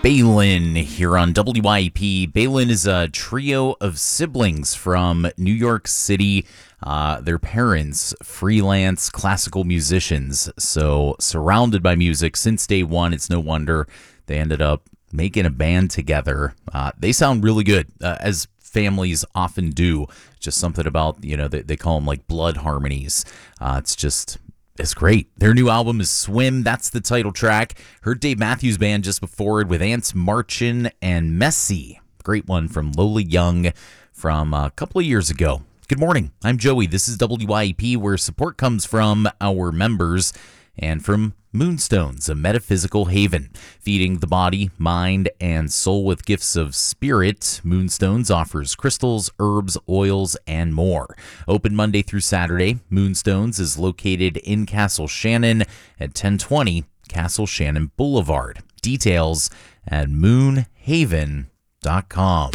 Balin here on WYP. Balin is a trio of siblings from New York City. Their parents, freelance classical musicians, so surrounded by music since day one. It's no wonder they ended up making a band together. They sound really good, as families often do. Just something about, they call them like blood harmonies. It's great. Their new album is Swim. That's the title track. Heard Dave Matthews Band just before it with Ants Marchin and Messy. Great one from Lola Young from a couple of years ago. Good morning. I'm Joey. This is WYP, where support comes from our members and from Moonstones, a metaphysical haven. Feeding the body, mind, and soul with gifts of spirit, Moonstones offers crystals, herbs, oils, and more. Open Monday through Saturday, Moonstones is located in Castle Shannon at 1020 Castle Shannon Boulevard. Details at moonhaven.com.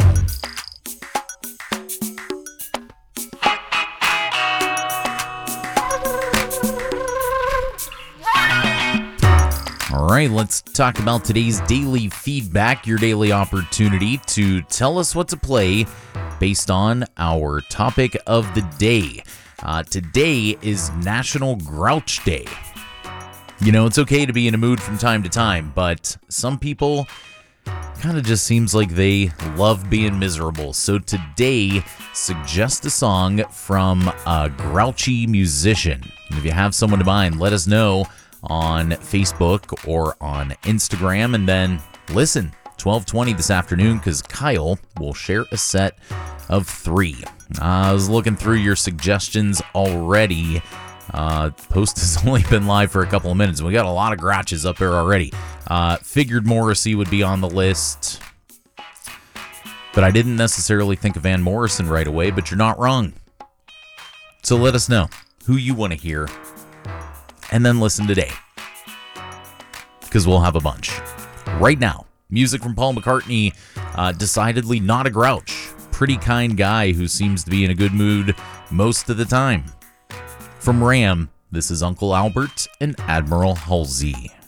All right, let's talk about today's daily feedback, your daily opportunity to tell us what to play based on our topic of the day. Today is National Grouch Day. It's okay to be in a mood from time to time, but some people kind of just seems like they love being miserable. So today, suggest a song from a grouchy musician. And if you have someone in mind, let us know on Facebook or on Instagram, and then listen 12:20 this afternoon, because Kyle will share a set of 3. I was looking through your suggestions already. Post has only been live for a couple of minutes. We got a lot of grouches up there already. Figured Morrissey would be on the list, but I didn't necessarily think of Van Morrison right away, but you're not wrong. So let us know who you want to hear, and then listen today, because we'll have a bunch. Right now, music from Paul McCartney, decidedly not a grouch. Pretty kind guy who seems to be in a good mood most of the time. From Ram, this is Uncle Albert and Admiral Halsey.